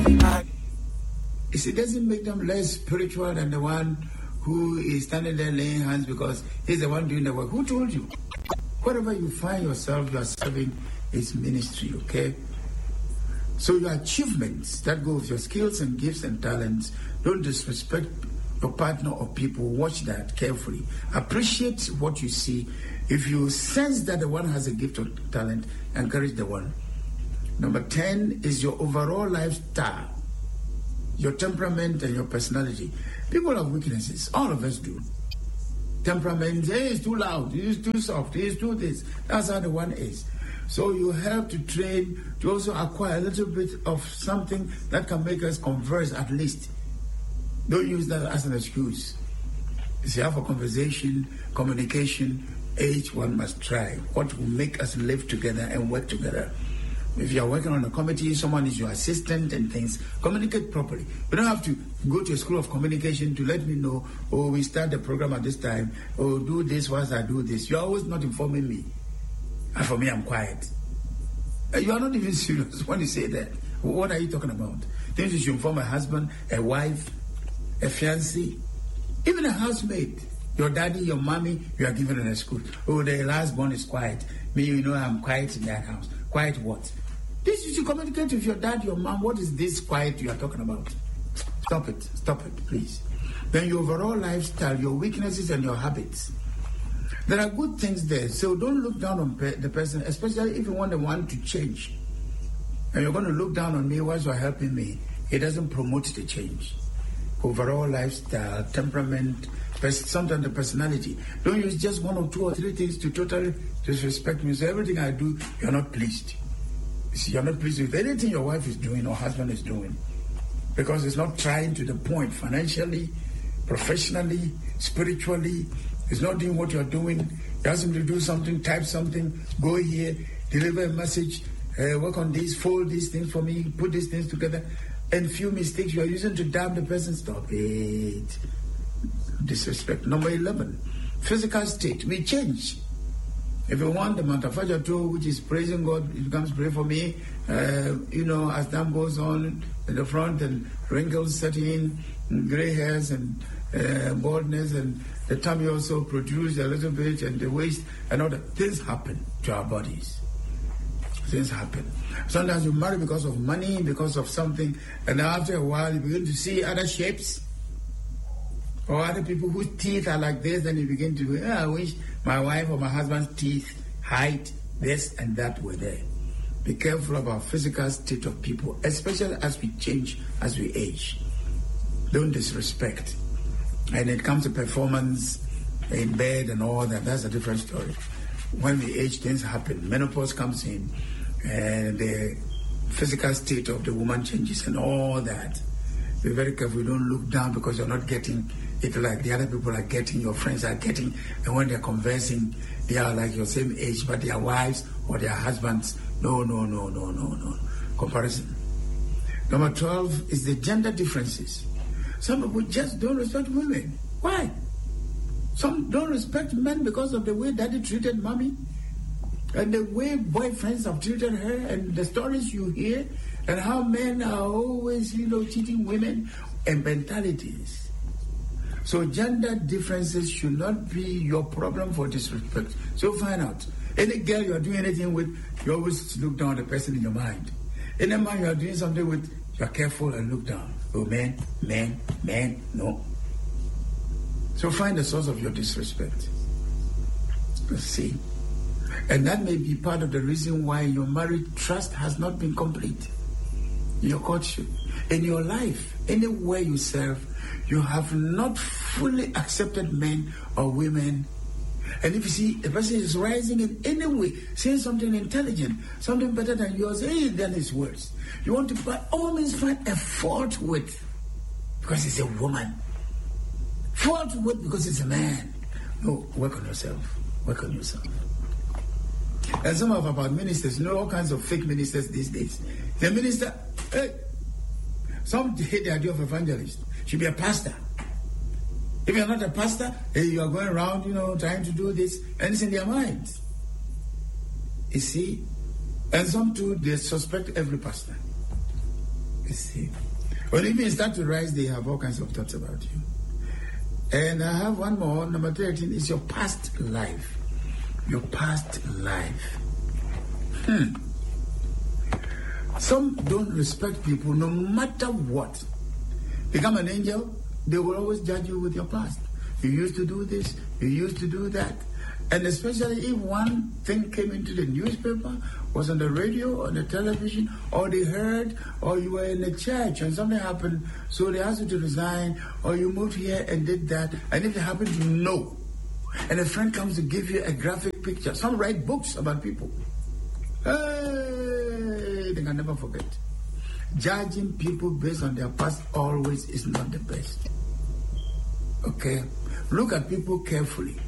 It doesn't make them less spiritual than the one who is standing there laying hands because he's the one doing the work. Who told you? Wherever you find yourself, you are serving his ministry, okay? So your achievements that go with your skills and gifts and talents, don't disrespect your partner or people. Watch that carefully. Appreciate what you see. If you sense that the one has a gift or talent, encourage the one. Number 10 is your overall lifestyle, your temperament and your personality. People have weaknesses. All of us do. Temperament, hey, he's too loud, he's too soft, he's too this. That's how the one is. So you have to train to also acquire a little bit of something that can make us converse at least. Don't use that as an excuse. If you have a conversation, communication, each one must try what will make us live together and work together. If you are working on a committee, someone is your assistant and things, communicate properly. You don't have to go to a school of communication to let me know, oh, we start the program at this time, oh, do this whilst I do this. You're always not informing me. And for me, I'm quiet. You are not even serious when you say that. What are you talking about? Things you should inform a husband, a wife, a fiancé, even a housemaid. Your daddy, your mommy, you are given an excuse. Oh, the last born is quiet. Me, you know, I'm quiet in that house. Quiet what? This you should communicate with your dad, your mom. What is this quiet you are talking about? Stop it, please. Then your overall lifestyle, your weaknesses and your habits. There are good things there, so don't look down on the person, especially if you want the one to change. And you're going to look down on me whilst you're helping me. It doesn't promote the change. Overall lifestyle, temperament, sometimes the personality. Don't use just one or two or three things to totally disrespect me. So everything I do, you're not pleased. See, you're not pleased with anything your wife is doing or husband is doing. Because it's not trying to the point financially, professionally, spiritually. It's not doing what you're doing. You ask him to do something, type something, go here, deliver a message, work on this, fold these things for me, put these things together. And few mistakes you are using to damn the person. Stop it. Disrespect. Number 11, physical state. We change. If you want the Mantafajato, which is praising God, it becomes pray for me. As time goes on in the front and wrinkles set in, and gray hairs and baldness, and the tummy also protrudes a little bit, and the waist, and all that. Things happen to our bodies. Things happen. Sometimes you marry because of money, because of something, and after a while you begin to see other shapes or other people whose teeth are like this. Then you begin to go, I wish my wife or my husband's teeth, height, this and that were there. Be careful about physical state of people, especially as we change, as we age. Don't disrespect. And it comes to performance in bed and all that. That's a different story. When we age, things happen. Menopause comes in, and the physical state of the woman changes and all that. Be very careful. Don't look down because you're not getting it like the other people are getting, your friends are getting, and when they're conversing, they are like your same age, but their wives or their husbands. No. Comparison. Number 12 is the gender differences. Some people just don't respect women. Why? Some don't respect men because of the way daddy treated mommy and the way boyfriends have treated her and the stories you hear and how men are always, cheating women and mentalities. So gender differences should not be your problem for disrespect. So find out. Any girl you are doing anything with, you always look down on the person in your mind. Any man you are doing something with, you are careful and look down. Oh, man, no. So find the source of your disrespect. Let's see. And that may be part of the reason why your marriage trust has not been complete. In your courtship, in your life, anywhere you serve, you have not fully accepted men or women. And if you see a person is rising in any way, saying something intelligent, something better than yours, then it's worse. You want to by all means find a fault with because it's a woman. Fault with because it's a man. No, work on yourself. Work on yourself. And some of our ministers, all kinds of fake ministers these days. The minister, some hate the idea of evangelist. Should be a pastor. If you're not a pastor, you are going around, trying to do this, and it's in their minds. You see? And some too, they suspect every pastor. You see. When even start to rise, they have all kinds of thoughts about you. And I have one more. Number 13 is your past life. Your past life. Some don't respect people no matter what. Become an angel, they will always judge you with your past. You used to do this, you used to do that. And especially if one thing came into the newspaper, was on the radio, on the television, or they heard, or you were in a church and something happened, so they asked you to resign, or you moved here and did that, and if it happened, you know. And a friend comes to give you a graphic picture. Some write books about people. Hey, they can never forget. Judging people based on their past always is not the best. Okay? Look at people carefully.